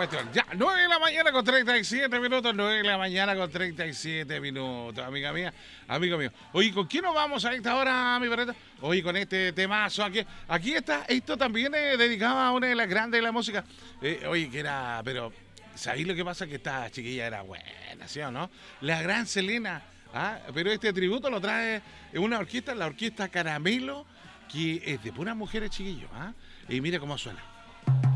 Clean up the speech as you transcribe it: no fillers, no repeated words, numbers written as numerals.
cuestión. Ya, 9 de la mañana con 37 minutos, 9 de la mañana con 37 minutos, amiga mía, amigo mío. Oye, ¿con quién nos vamos a esta hora, mi perrito? Oye, con este temazo aquí está, esto también es dedicado a una de las grandes de la música. Oye, que era, pero, ¿sabéis lo que pasa? Que esta chiquilla era buena, ¿sí o no? La gran Selena, ¿ah? Pero este tributo lo trae una orquesta, la orquesta Caramelo, que es de puras mujeres, chiquillos, ¿ah? Y mira cómo suena.